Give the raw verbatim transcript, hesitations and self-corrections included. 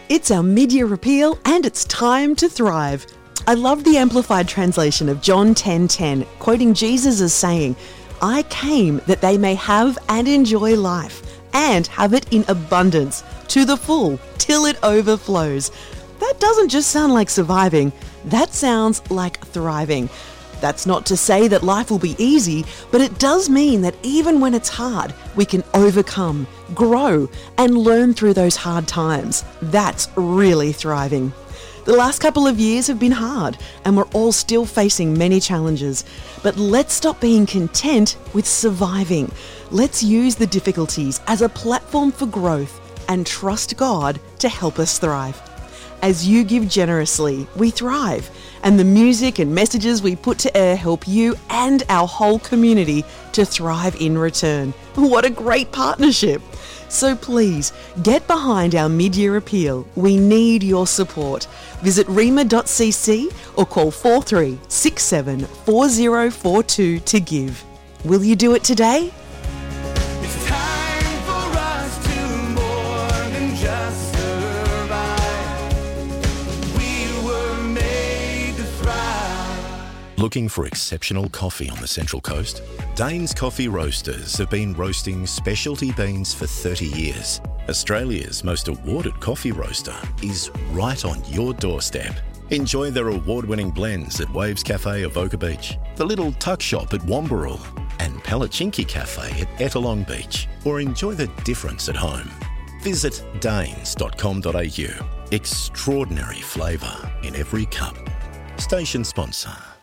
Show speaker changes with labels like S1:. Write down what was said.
S1: It's our mid-year appeal and it's time to thrive. I love the amplified translation of John ten ten, quoting Jesus as saying, "I came that they may have and enjoy life and have it in abundance, to the full, till it overflows." That doesn't just sound like surviving, that sounds like thriving. That's not to say that life will be easy, but it does mean that even when it's hard, we can overcome, grow, and learn through those hard times. That's really thriving. The last couple of years have been hard, and we're all still facing many challenges. But let's stop being content with surviving. Let's use the difficulties as a platform for growth and trust God to help us thrive. As you give generously, we thrive, and the music and messages we put to air help you and our whole community to thrive in return. What a great partnership! So please, get behind our mid-year appeal. We need your support. Visit rema dot c c or call four three six seven four zero four two to give. Will you do it today?
S2: It's time for us to more than just survive. We were made to thrive.
S3: Looking for exceptional coffee on the Central Coast? Dane's Coffee Roasters have been roasting specialty beans for thirty years. Australia's most awarded coffee roaster is right on your doorstep. Enjoy their award-winning blends at Waves Cafe Avoca Beach, the Little Tuck Shop at Wamberal, and Palachinki Cafe at Ettalong Beach, or enjoy the difference at home. Visit danes dot com dot a u. Extraordinary flavour in every cup. Station sponsor.